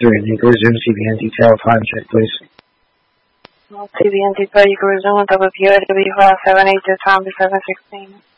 You can resume CBN detail. Time check, please. CBN detail, you can resume with WPOW 578, the time is 7:16.